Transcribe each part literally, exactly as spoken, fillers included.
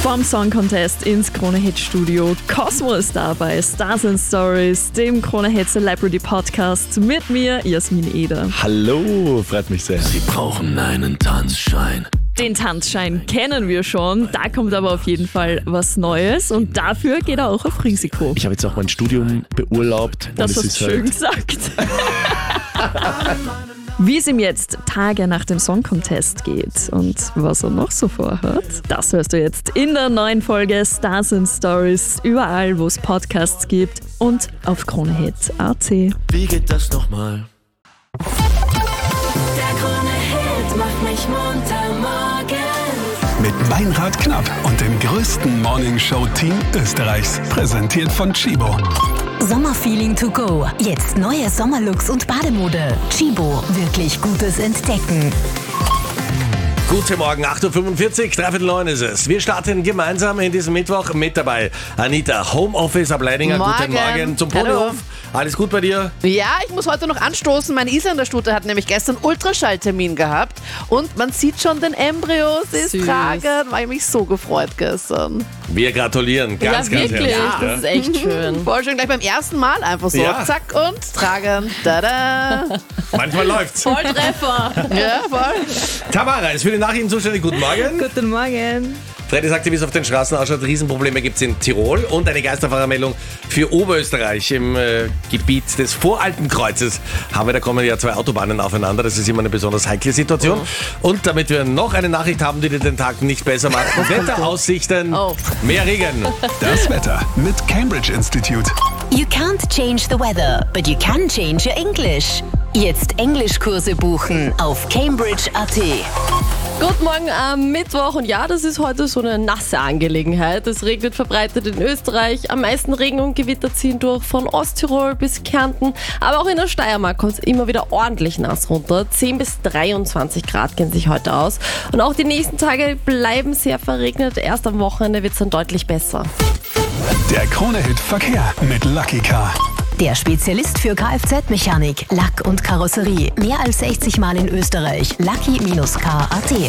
Vom Song Contest ins Krone-Hit Studio. Cosmo ist da bei Stars and Stories, dem Krone-Hit Celebrity Podcast mit mir, Jasmin Eder. Hallo, freut mich sehr. Sie brauchen einen Tanzschein. Den Tanzschein kennen wir schon, da kommt aber auf jeden Fall was Neues und dafür geht er auch auf Risiko. Ich habe jetzt auch mein Studium beurlaubt. Das und es hast ist du schön halt gesagt. Wie es ihm jetzt Tage nach dem Song Contest geht und was er noch so vorhat, das hörst du jetzt in der neuen Folge Stars and Stories, überall wo es Podcasts gibt und auf Krone-Hit Punkt a t. Wie geht das nochmal? Der Krone-Hit macht mich munter morgens. Mit Meinrad Knapp und dem größten Morningshow-Team Österreichs. Präsentiert von Chibo. Sommerfeeling to go. Jetzt neue Sommerlooks und Bademode. Chibo, wirklich gutes Entdecken. Guten Morgen, acht Uhr fünfundvierzig, dreiviertel neun ist es. Wir starten gemeinsam in diesem Mittwoch mit dabei. Anita, Homeoffice ab Leininger. Morgen. Guten Morgen zum Hallo. Ponyhof. Alles gut bei dir? Ja, ich muss heute noch anstoßen. Meine Isländerstute hat nämlich gestern Ultraschalltermin gehabt und man sieht schon den Embryo. Sie ist Süß. tragend. War ich mich so gefreut gestern. Wir gratulieren ganz, ja, ganz wirklich, herzlich. das ist echt schön. Voll schön, gleich beim ersten Mal einfach so. Ja. Zack und tragen. Tada. Manchmal läuft's. Volltreffer. Ja, voll. Tamara ist für die Nachrichten zuständig. Guten Morgen. Guten Morgen. Freddy sagte, wie es auf den Straßen ausschaut, Riesenprobleme gibt es in Tirol und eine Geisterfahrermeldung für Oberösterreich. Im äh, Gebiet des Voralpenkreuzes haben wir, da kommen ja zwei Autobahnen aufeinander. Das ist immer eine besonders heikle Situation. Oh. Und damit wir noch eine Nachricht haben, die dir den Tag nicht besser macht. Wetteraussichten, Oh. mehr Regen. Das Wetter mit Cambridge Institute. You can't change the weather, but you can change your English. Jetzt Englischkurse buchen auf Cambridge Punkt a t. Guten Morgen am Mittwoch und ja, das ist heute so eine nasse Angelegenheit. Es regnet verbreitet in Österreich. Am meisten Regen und Gewitter ziehen durch von Osttirol bis Kärnten. Aber auch in der Steiermark kommt es immer wieder ordentlich nass runter. zehn bis dreiundzwanzig Grad gehen sich heute aus. Und auch die nächsten Tage bleiben sehr verregnet. Erst am Wochenende wird es dann deutlich besser. Der Krone-Hit Verkehr mit Lucky Car. Der Spezialist für Kfz-Mechanik, Lack und Karosserie. Mehr als sechzig Mal in Österreich. Lucky Car Punkt a t.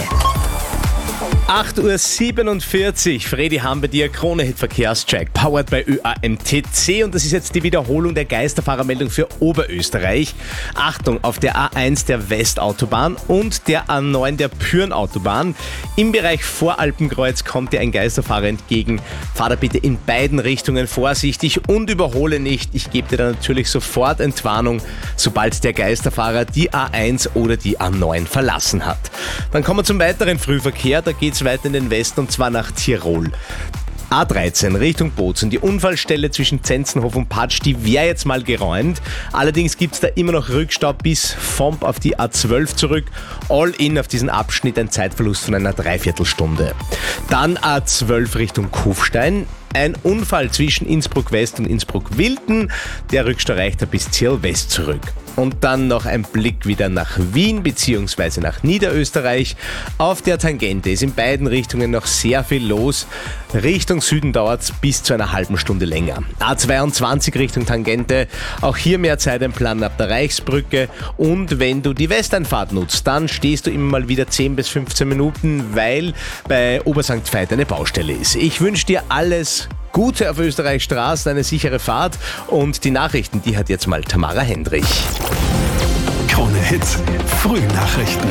acht Uhr siebenundvierzig. Fredi haben bei dir Krone-Hit Verkehrscheck, powered by Ö A M T C. Und das ist jetzt die Wiederholung der Geisterfahrermeldung für Oberösterreich. Achtung, auf der A eins der Westautobahn und der A neun der Pürnautobahn. Im Bereich Voralpenkreuz kommt dir ein Geisterfahrer entgegen. Fahr da bitte in beiden Richtungen vorsichtig und überhole nicht. Ich gebe dir da natürlich sofort Entwarnung, sobald der Geisterfahrer die A eins oder die A neun verlassen hat. Dann kommen wir zum weiteren Frühverkehr. Da geht's weiter in den Westen und zwar nach Tirol. A dreizehn Richtung Bozen. Die Unfallstelle zwischen Zenzenhof und Patsch, die wäre jetzt mal geräumt. Allerdings gibt es da immer noch Rückstau bis Vomp auf die A zwölf zurück. All in auf diesen Abschnitt ein Zeitverlust von einer Dreiviertelstunde. Dann A zwölf Richtung Kufstein. Ein Unfall zwischen Innsbruck West und Innsbruck Wilden. Der Rückstau reicht da bis Zirl West zurück. Und dann noch ein Blick wieder nach Wien bzw. nach Niederösterreich. Auf der Tangente ist in beiden Richtungen noch sehr viel los. Richtung Süden dauert es bis zu einer halben Stunde länger. A zweiundzwanzig Richtung Tangente, auch hier mehr Zeit einplanen ab der Reichsbrücke. Und wenn du die Westeinfahrt nutzt, dann stehst du immer mal wieder zehn bis fünfzehn Minuten, weil bei Obersankt Veit eine Baustelle ist. Ich wünsche dir alles Gute auf Österreichs Straßen, eine sichere Fahrt und die Nachrichten, die hat jetzt mal Tamara Hendrich. Krone-Hit Frühnachrichten.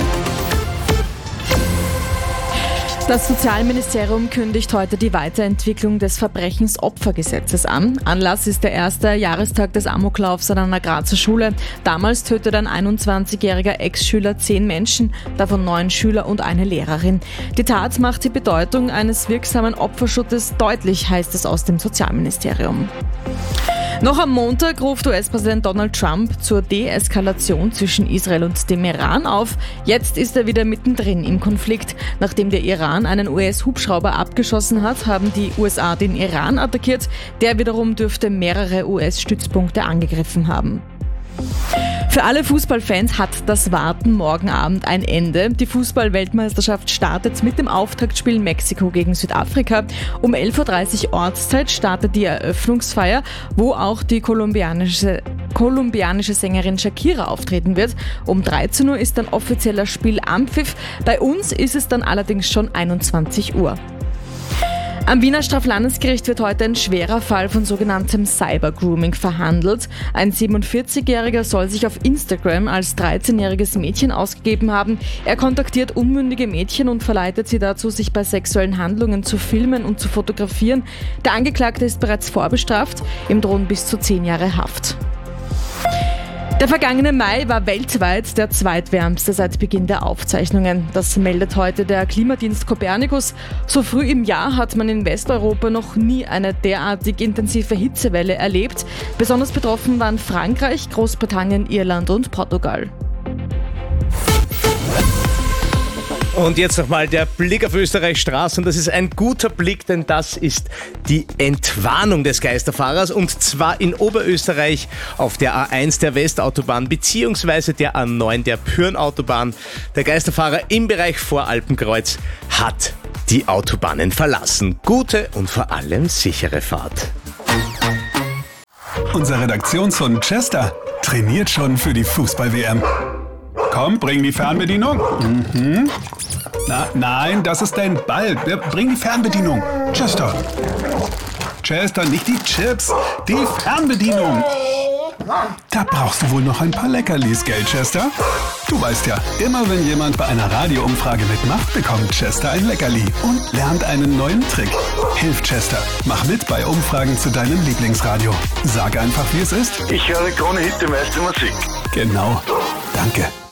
Das Sozialministerium kündigt heute die Weiterentwicklung des Verbrechensopfergesetzes an. Anlass ist der erste Jahrestag des Amoklaufs an einer Grazer Schule. Damals tötete ein einundzwanzigjähriger Ex-Schüler zehn Menschen, davon neun Schüler und eine Lehrerin. Die Tat macht die Bedeutung eines wirksamen Opferschutzes deutlich, heißt es aus dem Sozialministerium. Noch am Montag ruft U S-Präsident Donald Trump zur Deeskalation zwischen Israel und dem Iran auf. Jetzt ist er wieder mittendrin im Konflikt. Nachdem der Iran einen U S-Hubschrauber abgeschossen hat, haben die U S A den Iran attackiert. Der wiederum dürfte mehrere U S-Stützpunkte angegriffen haben. Für alle Fußballfans hat das Warten morgen Abend ein Ende. Die Fußball-Weltmeisterschaft startet mit dem Auftaktspiel Mexiko gegen Südafrika. Um elf Uhr dreißig Ortszeit startet die Eröffnungsfeier, wo auch die kolumbianische, kolumbianische Sängerin Shakira auftreten wird. Um dreizehn Uhr ist dann offizieller Spielanpfiff. Bei uns ist es dann allerdings schon einundzwanzig Uhr. Am Wiener Straflandesgericht wird heute ein schwerer Fall von sogenanntem Cybergrooming verhandelt. Ein siebenundvierzigjähriger soll sich auf Instagram als dreizehnjähriges Mädchen ausgegeben haben. Er kontaktiert unmündige Mädchen und verleitet sie dazu, sich bei sexuellen Handlungen zu filmen und zu fotografieren. Der Angeklagte ist bereits vorbestraft. Ihm drohen bis zu zehn Jahre Haft. Der vergangene Mai war weltweit der zweitwärmste seit Beginn der Aufzeichnungen. Das meldet heute der Klimadienst Copernicus. So früh im Jahr hat man in Westeuropa noch nie eine derartig intensive Hitzewelle erlebt. Besonders betroffen waren Frankreich, Großbritannien, Irland und Portugal. Und jetzt nochmal der Blick auf Österreichs Straßen. Das ist ein guter Blick, denn das ist die Entwarnung des Geisterfahrers. Und zwar in Oberösterreich auf der A eins der Westautobahn beziehungsweise der A neun der Pyrn-Autobahn. Der Geisterfahrer im Bereich Voralpenkreuz hat die Autobahnen verlassen. Gute und vor allem sichere Fahrt. Unser Redaktionssohn Chester trainiert schon für die Fußball-W M. Komm, bring die Fernbedienung. Mhm. Na, nein, das ist dein Ball. Bring die Fernbedienung. Chester. Chester, nicht die Chips, die Fernbedienung. Da brauchst du wohl noch ein paar Leckerlis, gell, Chester? Du weißt ja, immer wenn jemand bei einer Radioumfrage mitmacht, bekommt Chester ein Leckerli und lernt einen neuen Trick. Hilf Chester, mach mit bei Umfragen zu deinem Lieblingsradio. Sag einfach, wie es ist. Ich höre Krone Hit, die meiste Musik. Genau. Danke.